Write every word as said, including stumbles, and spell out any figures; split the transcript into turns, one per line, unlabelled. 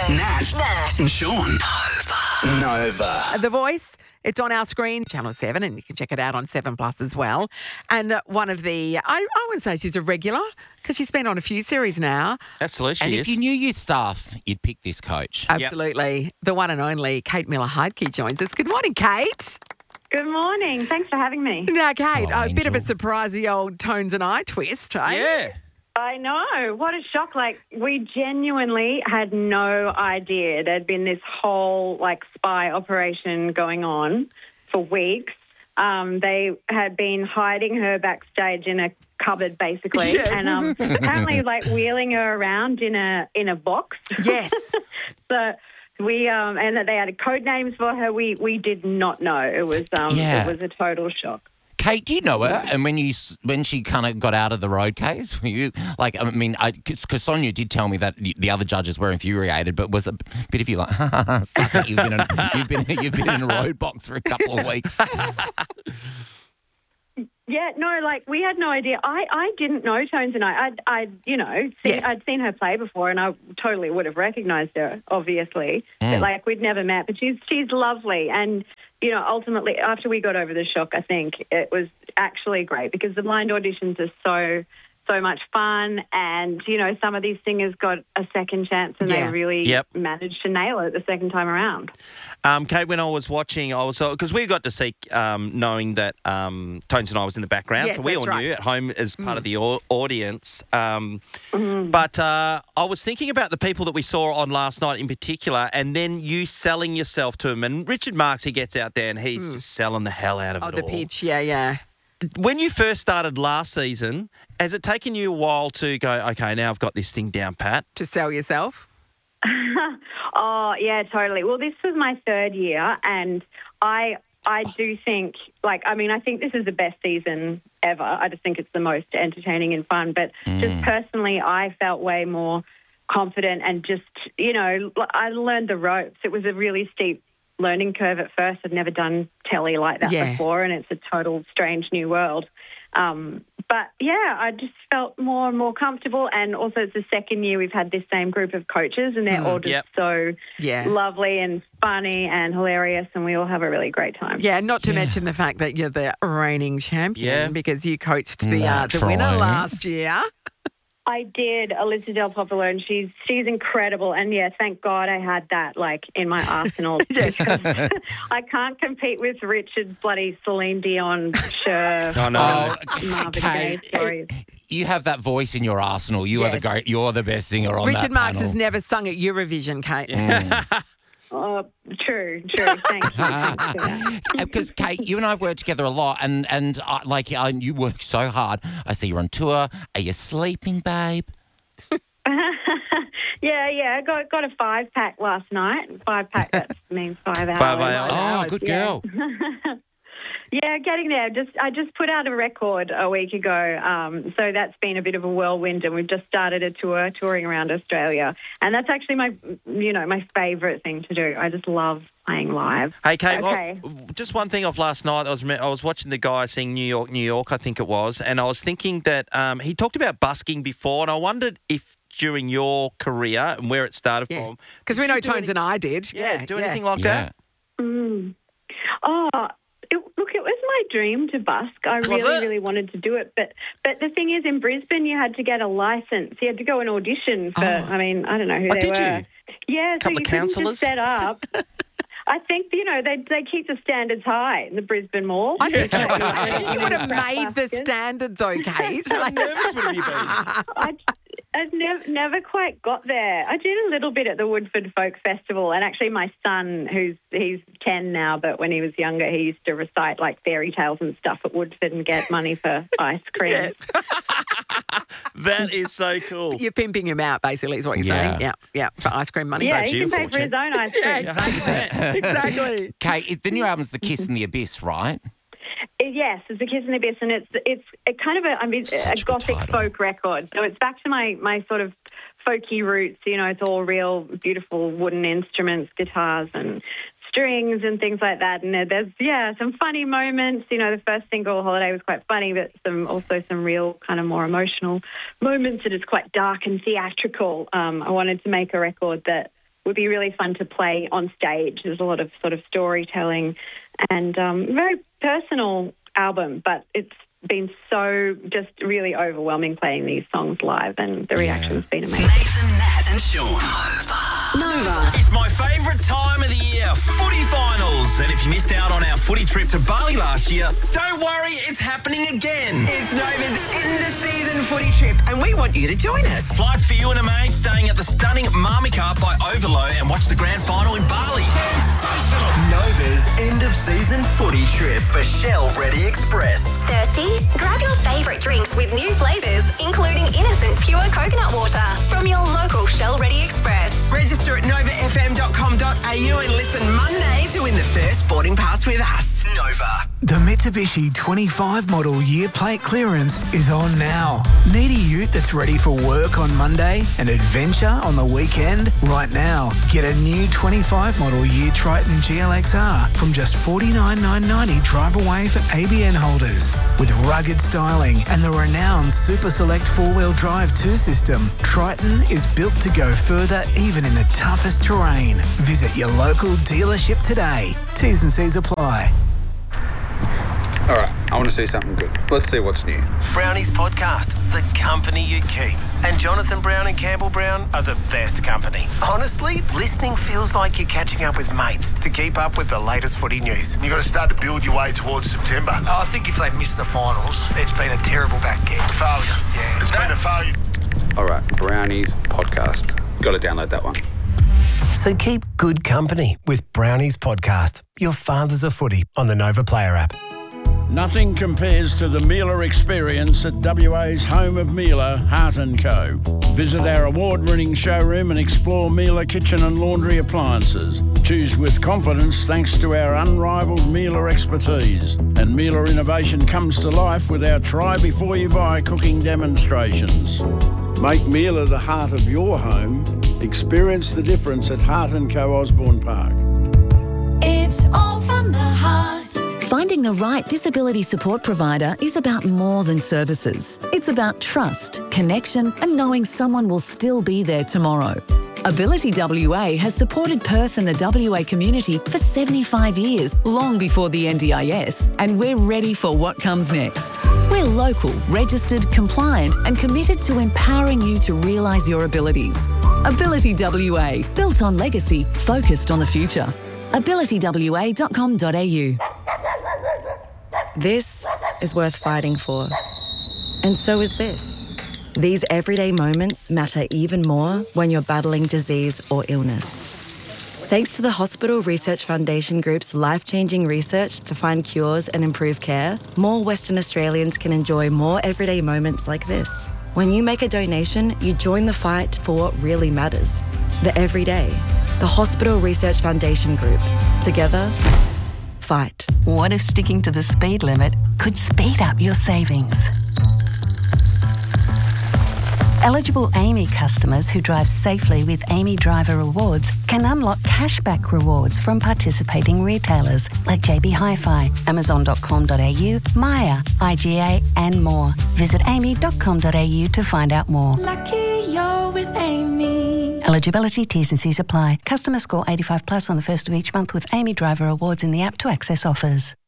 Nat,
Nat,
and Sean.
Nova.
Nova.
The Voice, it's on our screen, Channel seven, and you can check it out on seven Plus as well. And uh, one of the, I, I wouldn't say she's a regular, because she's been on a few series now.
Absolutely, she
And
is.
if you knew your staff, you'd pick this coach.
Absolutely. The one and only Kate Miller-Heidke joins us. Good morning, Kate.
Good morning. Thanks for having me.
Now, Kate,
Hello,
a bit of a
Angel.
surprisey old Tones and I twist, eh?
Yeah.
I know. What a shock. Like, we genuinely had no idea there'd been this whole, like, spy operation going on for weeks. Um, they had been hiding her backstage in a cupboard, basically,
Yes.
and um, apparently, like, wheeling her around in a in a box.
Yes.
So we um, and that they had code names for her. We we did not know. It was um,
Yeah.
it was a total shock.
Kate, do you know her? And when you s- when she kind of got out of the road case, were you like? I mean, because Sonia did tell me that the the other judges were infuriated, but was a bit of you like, suck it, you've been in, you've been you've been in a road box for a couple of weeks.
Yeah, no, like we had no idea. I, I didn't know Tones and I. I'd, I'd you know, see,
Yes.
I'd seen her play before, and I totally would have recognised her, obviously. But like we'd never met, but she's she's lovely, and you know, ultimately after we got over the shock, I think it was actually great because the blind auditions are so so much fun, and you know, some of these singers got a second chance, and
Yeah.
they really
Yep.
managed to nail it the second time around.
Um, Kate, when I was watching, I was because we got to see, um, knowing that um, Tones and I was in the background,
Yes,
so we
that's
all
right.
knew at home as part of the au- audience. Um, But uh, I was thinking about the people that we saw on last night in particular, and then you selling yourself to them. And Richard Marks, he gets out there and he's just selling the hell out of
Oh,
it
the
all.
pitch. Yeah, yeah.
When you first started last season, has it taken you a while to go, okay, now I've got this thing down pat?
To sell yourself.
Oh, yeah, totally. Well, this was my third year, and I I do think, like, I mean, I think this is the best season ever. I just think it's the most entertaining and fun. But just personally, I felt way more confident and just, you know, I learned the ropes. It was a really steep learning curve at first. I'd never done telly like that
Yeah.
before, and it's a total strange new world. Um, but yeah, I just felt more and more comfortable, and also it's the second year we've had this same group of coaches, and they're all just
Yep.
so
Yeah.
lovely and funny and hilarious, and we all have a really great time.
Yeah, not to mention the fact that you're the reigning champion
Yeah.
because you coached the uh,
That's
the winner
right.
last year.
I did, Alyssa Del Popolo, and she's she's incredible. And yeah, thank God I had that like in my arsenal because I can't compete with Richard's bloody Celine Dion, Cher,
Oh, no.
Oh,
Marvin Gaye
Kate,
stories.
you have that voice in your arsenal. You are the
Yes.
great. You're the best singer on
Richard
that
Marks
panel.
has never sung at Eurovision, Kate.
Oh, true, true. Thank you. Thanks for that.
Because Kate, you and I have worked together a lot, and and uh, like uh, you work so hard. I see you're on tour. Are you sleeping, babe?
Yeah, yeah. I got got a five pack last night. Five pack that means five hours.
Five hours.
Oh,
hours,
good
yeah.
girl.
Yeah, getting there. Just I just put out a record a week ago, um, so that's been a bit of a whirlwind, and we've just started a tour, touring around Australia, and that's actually my, you know, my favourite thing to do. I just love playing live.
Hey, Kate,
Okay.
what- just one thing off last night. I was I was watching the guy sing New York, New York, I think it was, and I was thinking that um, he talked about busking before, and I wondered if during your career and where it started
Yeah.
from.
Because we
did
know
you do
Tones
any-
and I did.
Yeah, do
yeah.
anything like
Yeah.
that?
Mm. Oh, it, look, it was my dream to busk. I
Was
really,
it?
really wanted to do it, but but the thing is, in Brisbane, you had to get a license. You had to go and audition for. I mean, I don't know who
Oh,
they
did
were.
you?
Yeah, so
Couple
you
of
couldn't
counsellors?
just set up. I think, you know, they they keep the standards high in the Brisbane Mall.
I think,
So,
I think you would have
crap
made the
buskers.
standard though, Kate.
How
Like-
nervous would have you been?
I, I never, never quite got there. I did a little bit at the Woodford Folk Festival, and actually my son, who's he's ten now, but when he was younger, he used to recite like fairy tales and stuff at Woodford and get money for ice cream.
Yes.
That is so cool.
You're pimping him out, basically, is what you're
Yeah.
saying. Yeah, yeah, for ice cream money.
Yeah,
Saves
he
you
can
a
pay for his
fortune.
own ice cream.
Yeah,
one hundred percent.
exactly.
Kate, it- the new album's The Kiss in the Abyss, right?
Yes, it's a Kiss in the Abyss, and it's it's a kind of a I mean
Such
a
a good
gothic
title.
folk record. So it's back to my my sort of folky roots. You know, it's all real beautiful wooden instruments, guitars, and strings and things like that. And there- there's yeah some funny moments. You know, the first single, Holiday, was quite funny, but some also some real kind of more emotional moments. That is quite dark and theatrical. Um, I wanted to make a record that would be really fun to play on stage. There's a lot of sort of storytelling and um, very personal album, but it's been so just really overwhelming playing these songs live, and the reaction's been amazing.
Nathan, Nat and Sean. Nova.
Nova.
It's my favourite time of the year, footy finals. And if you missed out on our footy trip to Bali last year, don't worry, it's happening again.
It's Nova's end-of-season footy trip, and we want you to join us.
Flights for you and a mate staying at the stunning Marmika by Overlow and watch the grand final in Bali. Sensational.
Nova's end-of-season footy trip for Shell Ready Express.
Thirsty? Grab your favourite drinks with new flavours, including innocent pure coconut water from your local Shell Ready Express.
Register at nova f m dot com dot a u and listen Monday to win the first boarding pass with us.
Nova.
The Mitsubishi twenty-five model year plate clearance is on now. Need a ute that's ready for work on Monday and adventure on the weekend? Right now, get a new twenty-five model year Triton G L X R from just forty-nine thousand nine hundred ninety drive away for A B N holders. With rugged styling and the renowned Super Select four-wheel drive two system, Triton is built to go further even in the toughest terrain. Visit your local dealership today. T's and C's apply.
All right, I want to see something good. Let's see what's new.
Brownies Podcast, the company you keep. And Jonathan Brown and Campbell Brown are the best company. Honestly, listening feels like you're catching up with mates to keep up with the latest footy news.
You've got to start to build your way towards September.
Oh, I think if they miss the finals, it's been a terrible back end.
Failure.
Yeah.
It's
no.
been a failure.
All right, Brownies Podcast. Got to download that one.
So keep good company with Brownies Podcast, your fathers of footy on the Nova Player app.
Nothing compares to the Miele experience at W A's home of Miele, Hart and Co. Visit our award-winning showroom and explore Miele kitchen and laundry appliances. Choose with confidence thanks to our unrivaled Miele expertise. And Miele innovation comes to life with our try before you buy cooking demonstrations. Make Miele the heart of your home. Experience the difference at Hart and Co Osborne Park.
It's all from the heart.
Finding the right disability support provider is about more than services. It's about trust, connection, and knowing someone will still be there tomorrow. Ability W A has supported Perth and the W A community for seventy-five years, long before the N D I S, and we're ready for what comes next. We're local, registered, compliant, and committed to empowering you to realise your abilities. Ability W A, built on legacy, focused on the future. ability w a dot com dot a u.
This is worth fighting for. And so is this. These everyday moments matter even more when you're battling disease or illness. Thanks to the Hospital Research Foundation Group's life-changing research to find cures and improve care, more Western Australians can enjoy more everyday moments like this. When you make a donation, you join the fight for what really matters. The everyday. The Hospital Research Foundation Group. Together, fight.
What if sticking to the speed limit could speed up your savings? Eligible AAMI customers who drive safely with AAMI Driver Rewards can unlock cashback rewards from participating retailers like J B Hi-Fi, amazon dot com dot a u, Maya, I G A and more. Visit a m i dot com dot a u to find out more.
Lucky you're with Amy.
Eligibility, T's and C's apply. Customer score eighty-five plus on the first of each month with AAMI Driver Rewards in the app to access offers.